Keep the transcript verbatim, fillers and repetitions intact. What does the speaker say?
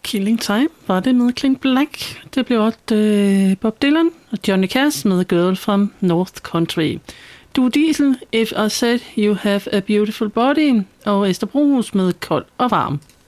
Killing Time var det med Clint Black. Det blev også øh, Bob Dylan og Johnny Cash med Girl from North Country. Du Diesel, If I Said You Have a Beautiful Body og Esther Bruhus med Kold og Varm.